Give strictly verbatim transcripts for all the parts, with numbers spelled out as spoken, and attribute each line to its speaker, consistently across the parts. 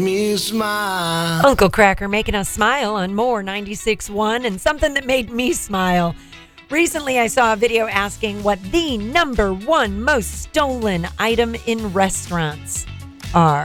Speaker 1: Me smile.
Speaker 2: Uncle Cracker making us smile on More ninety-six point one, and something that made me smile. Recently, I saw a video asking what the number one most stolen item in restaurants are.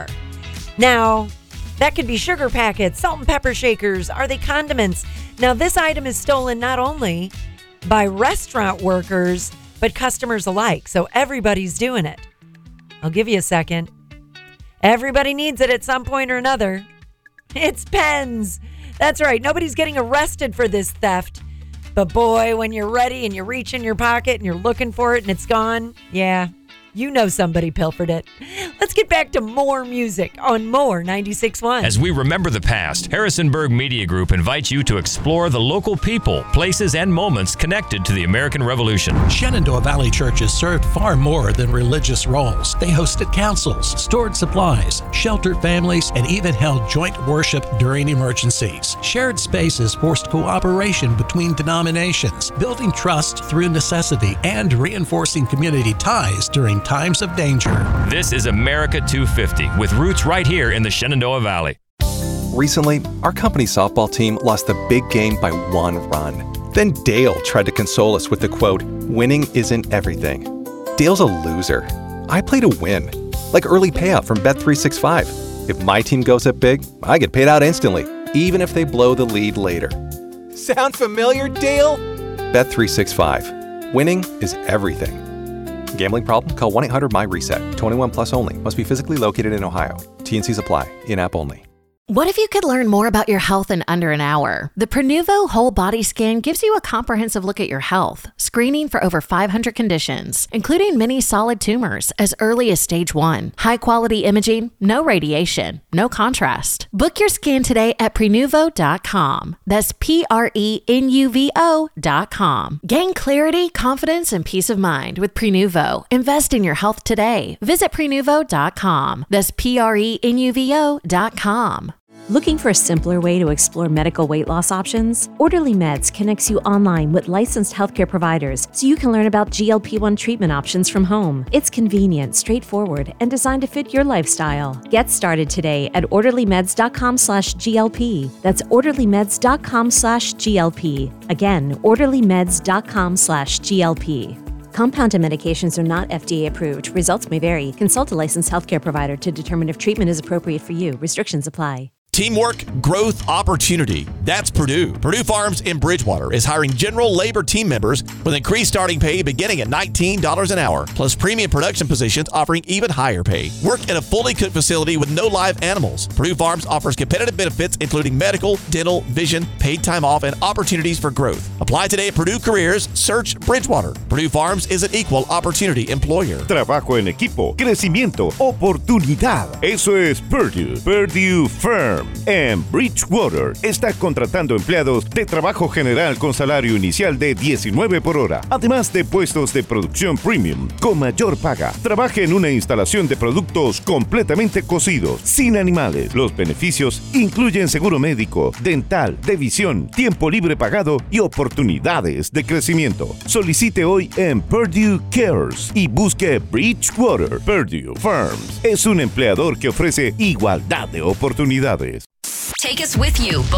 Speaker 2: Now, that could be sugar packets, salt and pepper shakers. Are they condiments? Now, this item is stolen not only by restaurant workers, but customers alike. So everybody's doing it. I'll give you a second. Everybody needs it at some point or another. It's pens. That's right. Nobody's getting arrested for this theft. But boy, when you're ready and you reach in your pocket and you're looking for it and it's gone, yeah, you know somebody pilfered it. Let's get back to more music on More ninety-six point one.
Speaker 3: As we remember the past, Harrisonburg Media Group invites you to explore the local people, places, and moments connected to the American Revolution.
Speaker 4: Shenandoah Valley churches served far more than religious roles. They hosted councils, stored supplies, sheltered families, and even held joint worship during emergencies. Shared spaces forced cooperation between denominations, building trust through necessity, and reinforcing community ties during times of danger.
Speaker 3: This is America two fifty, with roots right here in the Shenandoah Valley.
Speaker 5: Recently, our company softball team lost the big game by one run. Then Dale tried to console us with the quote, "Winning isn't everything." Dale's a loser. I play to win, like early payout from Bet three sixty-five. If my team goes up big, I get paid out instantly, even if they blow the lead later. Sound familiar, Dale? Bet three sixty-five. Winning is everything. Gambling problem? Call one eight hundred M Y reset. twenty-one plus only. Must be physically located in Ohio. T and Cs apply. In-app only.
Speaker 6: What if you could learn more about your health in under an hour? The Prenuvo Whole Body Scan gives you a comprehensive look at your health, screening for over five hundred conditions, including many solid tumors as early as stage one. High-quality imaging, no radiation, no contrast. Book your scan today at Prenuvo dot com. That's P R E N U V O dot com. Gain clarity, confidence, and peace of mind with Prenuvo. Invest in your health today. Visit Prenuvo dot com. That's P R E N U V O dot com.
Speaker 7: Looking for a simpler way to explore medical weight loss options? Orderly Meds connects you online with licensed healthcare providers so you can learn about G L P one treatment options from home. It's convenient, straightforward, and designed to fit your lifestyle. Get started today at orderly meds dot com slash G L P. That's orderly meds dot com slash G L P. Again, orderly meds dot com slash G L P. Compounded medications are not F D A approved. Results may vary. Consult a licensed healthcare provider to determine if treatment is appropriate for you. Restrictions apply.
Speaker 8: Teamwork, growth, opportunity. That's Purdue. Purdue Farms in Bridgewater is hiring general labor team members with increased starting pay beginning at nineteen dollars an hour, plus premium production positions offering even higher pay. Work in a fully cooked facility with no live animals. Purdue Farms offers competitive benefits including medical, dental, vision, paid time off, and opportunities for growth. Apply today at Purdue Careers. Search Bridgewater. Purdue Farms is an equal opportunity employer.
Speaker 9: Trabajo en equipo, crecimiento, oportunidad. Eso es Purdue. Purdue Firm. En Bridgewater está contratando empleados de trabajo general con salario inicial de diecinueve por hora, además de puestos de producción premium con mayor paga. Trabaje en una instalación de productos completamente cocidos, sin animales. Los beneficios incluyen seguro médico, dental, de visión, tiempo libre pagado y oportunidades de crecimiento. Solicite hoy en Purdue Cares y busque Bridgewater. Purdue Farms es un empleador que ofrece igualdad de oportunidades.
Speaker 10: Take us with you.